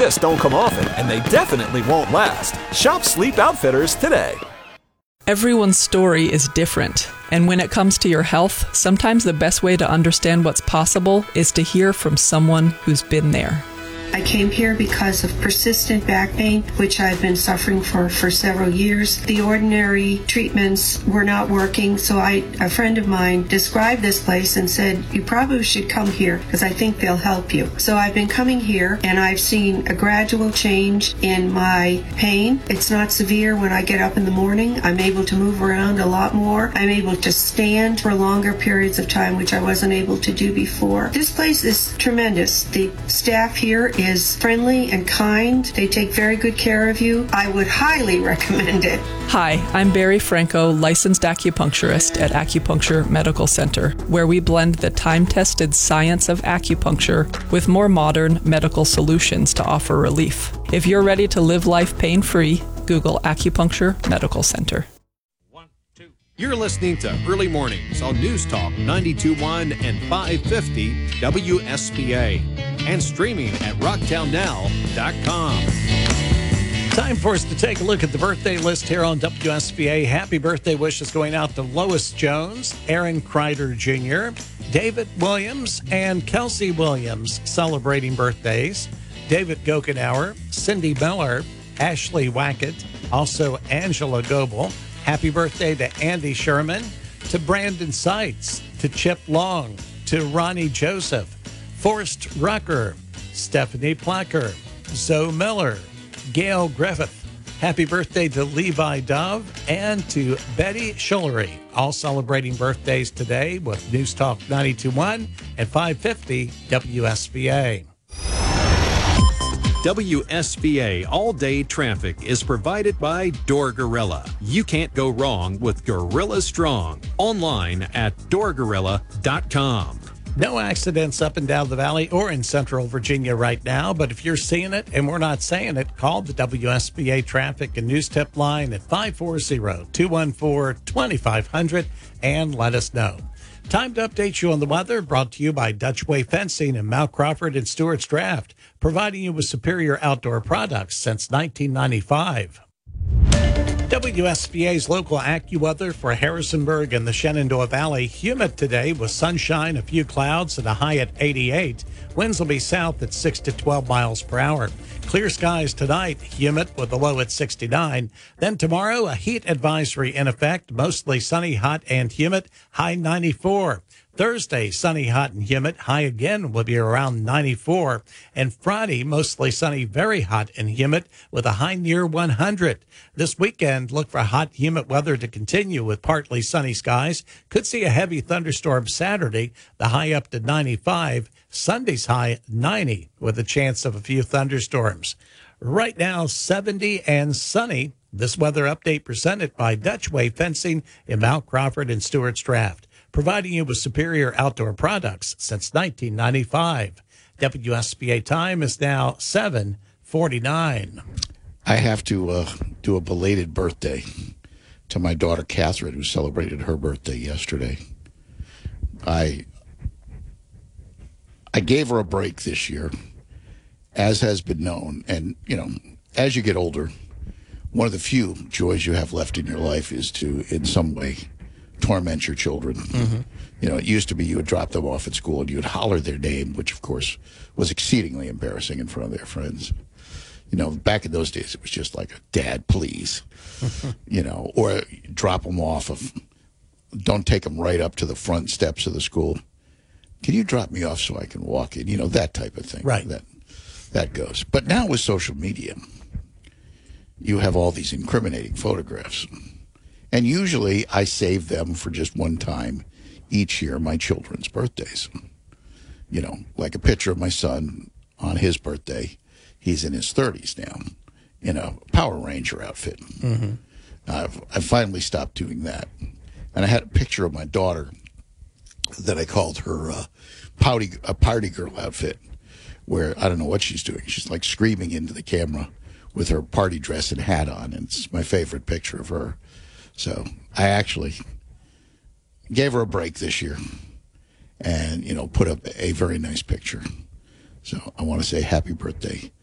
this don't come often, and they definitely won't last. Shop Sleep Outfitters today. Everyone's story is different, and when it comes to your health, sometimes the best way to understand what's possible is to hear from someone who's been there. I came here because of persistent back pain, which I've been suffering for several years. The ordinary treatments were not working, so a friend of mine described this place and said, you probably should come here because I think they'll help you. So I've been coming here, and I've seen a gradual change in my pain. It's not severe when I get up in the morning. I'm able to move around a lot more. I'm able to stand for longer periods of time, which I wasn't able to do before. This place is tremendous. The staff here is friendly and kind. They take very good care of you. I would highly recommend it. Hi, I'm Barry Franco, licensed acupuncturist at Acupuncture Medical Center, where we blend the time-tested science of acupuncture with more modern medical solutions to offer relief. If you're ready to live life pain-free, Google Acupuncture Medical Center. You're listening to Early Mornings on News Talk 92.1 and 550 WSBA and streaming at rocktownnow.com. Time for us to take a look at the birthday list here on WSBA. Happy birthday wishes going out to Lois Jones, Aaron Kreider Jr., David Williams, and Kelsey Williams celebrating birthdays. David Gokenauer, Cindy Miller, Ashley Wackett, also Angela Goebel. Happy birthday to Andy Sherman, to Brandon Seitz, to Chip Long, to Ronnie Joseph, Forrest Rucker, Stephanie Placker, Zoe Miller, Gail Griffith. Happy birthday to Levi Dove and to Betty Schillery, all celebrating birthdays today with News Talk 92.1 and 550 WSBA. WSBA all-day traffic is provided by Door Gorilla. You can't go wrong with Gorilla Strong. Online at doorgorilla.com. No accidents up and down the valley or in central Virginia right now, but if you're seeing it and we're not saying it, call the WSBA traffic and news tip line at 540-214-2500 and let us know. Time to update you on the weather, brought to you by Dutchway Fencing in Mount Crawford and Stewart's Draft, providing you with superior outdoor products since 1995. WSBA's local AccuWeather for Harrisonburg and the Shenandoah Valley. Humid today with sunshine, a few clouds, and a high at 88. Winds will be south at 6 to 12 miles per hour. Clear skies tonight, humid with a low at 69. Then tomorrow, a heat advisory in effect, mostly sunny, hot, and humid, high 94. Thursday, sunny, hot, and humid. High again will be around 94. And Friday, mostly sunny, very hot and humid with a high near 100. This weekend, look for hot, humid weather to continue with partly sunny skies. Could see a heavy thunderstorm Saturday, the high up to 95. Sunday's high 90 with a chance of a few thunderstorms. Right now, 70 and sunny. This weather update presented by Dutchway Fencing in Mount Crawford and Stewart's Draft, providing you with superior outdoor products since 1995. WSBA time is now 7:49. I have to do a belated birthday to my daughter, Catherine, who celebrated her birthday yesterday. I gave her a break this year, as has been known. And, you know, as you get older, one of the few joys you have left in your life is to, in some way, torment your children. Mm-hmm. You know, it used to be you would drop them off at school and you would holler their name, which, of course, was exceedingly embarrassing in front of their friends. You know, back in those days, it was just like, Dad, please. You know, or drop them off don't take them right up to the front steps of the school. Can you drop me off so I can walk in? You know, that type of thing. Right. That goes. But now with social media, you have all these incriminating photographs. And usually I save them for just one time each year, my children's birthdays. You know, like a picture of my son on his birthday. He's in his 30s now, in a Power Ranger outfit. Mm-hmm. I finally stopped doing that. And I had a picture of my daughter that I called her a party girl outfit, where I don't know what she's doing. She's like screaming into the camera with her party dress and hat on, and it's my favorite picture of her. So I actually gave her a break this year and, you know, put up a very nice picture. So I want to say happy birthday